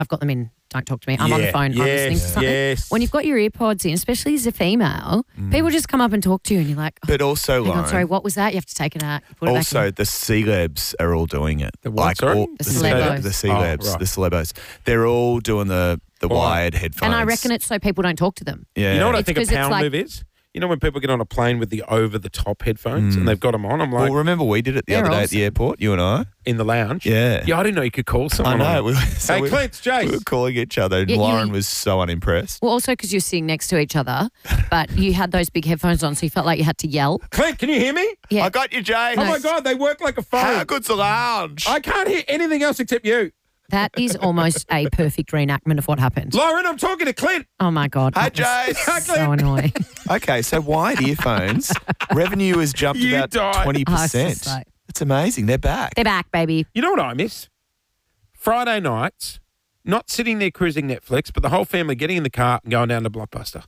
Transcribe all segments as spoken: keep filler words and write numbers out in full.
I've got them in Don't Talk to Me. I'm Yeah, on the phone. I'm yes, listening to something. yes. When you've got your earpods in, especially as a female, people just come up and talk to you and you're like, oh, But also, hang on, Lauren, sorry, what was that? You have to take it out. Put it also back the celebs are all doing it. The what, sorry? all, The the celebs. The celebs, Oh, right. the celebs. They're all doing the, the Why? wired in. headphones. And I reckon it's so people don't talk to them. Yeah. You know what I It's think a 'cause it's power like- move is? You know when people get on a plane with the over-the-top headphones and they've got them on? I'm like, Well, remember we did it the They're other day at the awesome. airport, you and I? in the lounge? Yeah. Yeah, I didn't know you could call I someone. know. on We, it. were- so Hey, we, Clint, it's Jace. we were calling each other and Yeah, you- Lauren was so unimpressed. Well, also because you're sitting next to each other, but you had those big headphones on, so you felt like you had to yell. Clint, can you hear me? Yeah. I got you, Jay. Oh, my God, they work like a How phone. good's the lounge? I can't hear anything else except you. That is almost a perfect reenactment of what happened. Lauren, I'm talking to Clint. Oh, my God. Hi, that was Jace. So annoying. Okay, so wired earphones, revenue has jumped You about died. twenty I was percent. just like- It's amazing. They're back. They're back, baby. You know what I miss? Friday nights, not sitting there cruising Netflix, but the whole family getting in the car and going down to Blockbuster.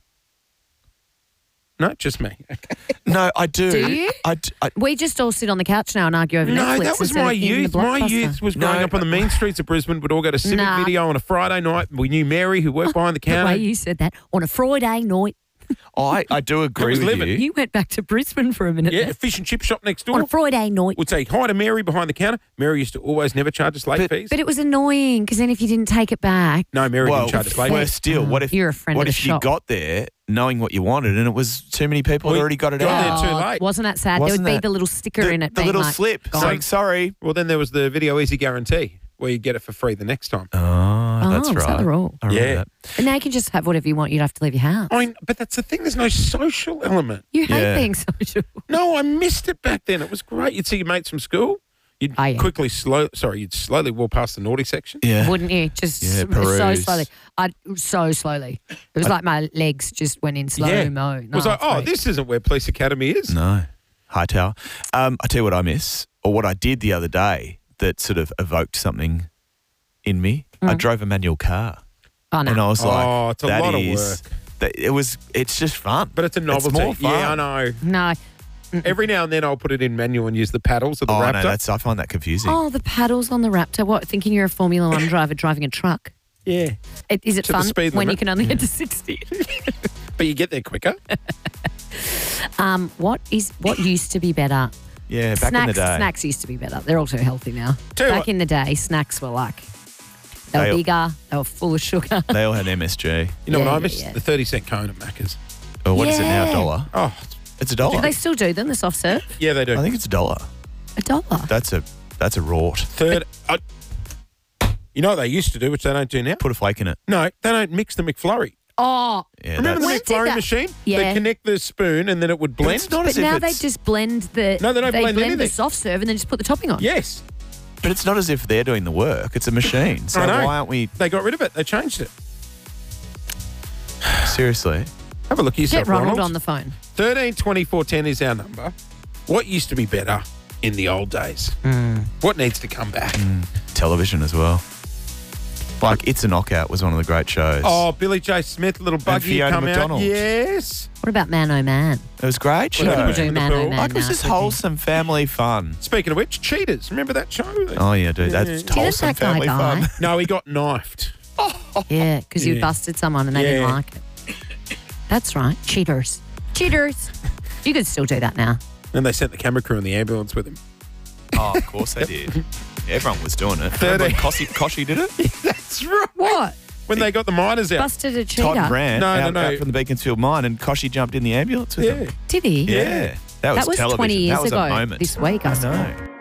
No, just me. No, I do. Do you? I, d- I- We just all sit on the couch now and argue over No, Netflix. that was instead my of eating the youth. My Blockbuster. youth was growing No. up on the mean streets of Brisbane. We'd all go to Civic Nah. Video on a Friday night. We knew Mary, who worked behind the The way counter. you said that on a Friday night, I, I do agree was with living. you. you went back to Brisbane for a minute. Yeah, there. a fish and chip shop next On door. a Friday night. Would say hi to Mary behind the counter. Mary used to always never charge us late But- fees. But it was annoying because then if you didn't take it back, no, Mary Well, didn't charge us late worse fees. still, what if You're a friend what of if the you shop. got there knowing what you wanted and it was too many people had Well, already got it got out? there too late. Wasn't that sad? Wasn't there would that- be the little sticker the, in it. the being little like, slip gone. saying sorry. Well, then there was the Video Easy guarantee where you get it for free the next time. Oh, that's Oh, is right. that the rule? I remember Yeah. that. And now you can just have whatever you want. You'd have to leave your house. I mean, but that's the thing. There's no social element. You hate Yeah. being social. No, I missed it back then. It was great. You'd see your mates from school. You'd Oh, yeah. quickly slow. Sorry, you'd slowly walk past the naughty section. Yeah. Wouldn't you? Just Yeah, so peruse. slowly. I so slowly. It was like my legs just went in slow yeah. mo. It was No, like, it's oh, great. this isn't where Police Academy is. No. Hightower. Um, I tell you what I miss, or what I did the other day that sort of evoked something in me. I drove a manual car. Oh, no. And I was Oh, like, it's a that lot of is- work. that- it was, it's just fun. But it's a novelty. more fun. Yeah, I know. No. Every now and then I'll put it in manual and use the paddles of the Oh, Raptor. no, that's, I find that confusing. Oh, the paddles on the Raptor. What? Thinking you're a Formula One driver driving a truck? yeah. It, is it To the fun speed when you limit. can only get to sixty? But you get there quicker. um, what is what used to be better? Yeah, back snacks, in the day. Snacks used to be better. They're all too healthy now. Tell you Back what- in the day, snacks were like they were They all- bigger. They were full of sugar. They all had M S G. You know Yeah, what I yeah, miss? yeah. The thirty cent cone at Macca's. Or what is it now, Yeah. a dollar? Oh, It's a dollar. Do they still do them? The soft serve? yeah, they do. I think it's a dollar. A dollar. That's a that's a rort. Third. uh, you know what they used to do, which they don't do now? Put a flake in it. No, they don't mix the McFlurry. Oh, Yeah, Remember the When that's, did McFlurry that- machine? Yeah. They connect the spoon and then it would But blend. it's not but as if now they it's- just blend the. No, they don't blend the anything. soft serve and then just put the topping on. Yes, But it's not as if they're doing the work. It's a machine. So I know. why aren't we they got rid of it. They changed it. seriously? Have a look at yourself, Get Ronald Ronald. on the phone. thirteen twenty-four ten is our number. What used to be better in the old days? Hmm. What needs to come back? Television as well. Like It's a Knockout was one of the great shows. Oh, Billy J. Smith, little buggy Fiona come McDonald. out. Yes. What about Man Oh Man? It was a great show. Well, People Yeah. do In the Man Oh pool. Man Like it was now, just don't they? wholesome family fun. Speaking of which, Cheaters. Remember that show? Oh yeah, dude, that's Didn't wholesome that guy family die? fun. No, he got knifed. Yeah, because you Yeah. busted someone and they didn't Yeah. like it. That's right. Cheaters. Cheaters. You could still do that now. And they sent the camera crew in the ambulance with him. Oh, of course they did. Everyone was doing it. thirty. Remember when Koshy, Koshy did it? That's right. What? When they got the miners out. Busted a cheater? Todd Brand No, no, out, no. out from the Beaconsfield mine, and Koshy jumped in the ambulance with Yeah. him. Did he? Yeah, that was That was television. twenty years that was ago a moment. this week, I I saw. know.